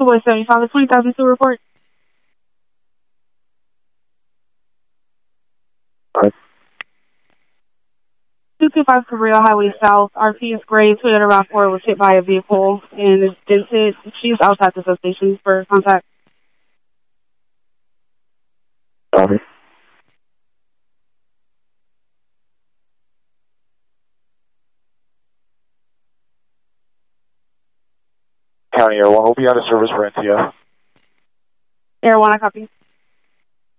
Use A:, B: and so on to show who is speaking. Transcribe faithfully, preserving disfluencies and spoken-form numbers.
A: Boy seventy-five, the twenty thousand two report.
B: Alright.
A: two two five Cabrillo Highway South. R P is gray. Toyota RAV four was hit by a vehicle and is dented. She's outside the substation for contact.
B: Copy. County Air one will be out of service for N T F.
A: Air one, I copy.